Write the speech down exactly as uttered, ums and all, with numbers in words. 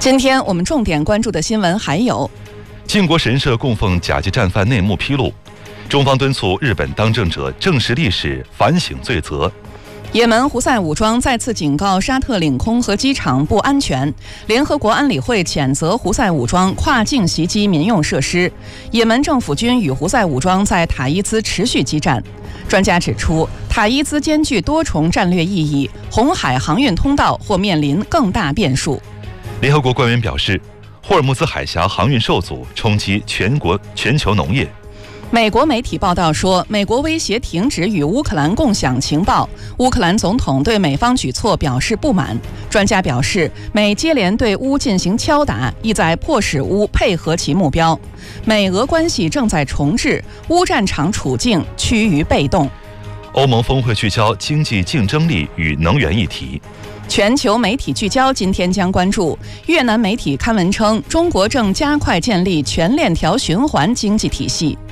今天我们重点关注的新闻还有： 靖国神社供奉甲级战犯内幕披露，中方敦促日本当政者正视历史，反省罪责。 也门胡塞武装再次警告沙特领空和机场不安全，联合国安理会谴责胡塞武装跨境袭击民用设施。也门政府军与胡塞武装在塔伊兹持续激战。专家指出，塔伊兹兼具多重战略意义，红海航运通道或面临更大变数。 联合国官员表示，霍尔木兹海峡航运受阻，冲击全国全球农业。 美国媒体报道说，美国威胁停止与乌克兰共享情报。乌克兰总统对美方举措表示不满。专家表示，美接连对乌进行敲打，意在迫使乌配合其目标。美俄关系正在重置，乌战场处境趋于被动。 欧盟峰会聚焦经济竞争力与能源议题。 全球媒体聚焦今天将关注越南媒体刊文称，中国正加快建立全链条循环经济体系。